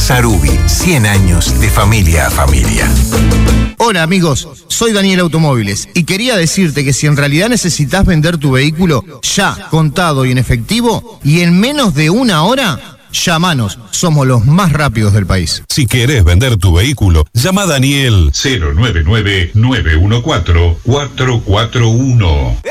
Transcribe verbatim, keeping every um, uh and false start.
Sarubi, cien años de familia a familia. Hola amigos, soy Daniel Automóviles y quería decirte que si en realidad necesitas vender tu vehículo ya, contado y en efectivo, y en menos de una hora, llámanos, somos los más rápidos del país. Si querés vender tu vehículo, llama a Daniel cero nueve nueve, nueve uno cuatro, cuatro cuatro uno.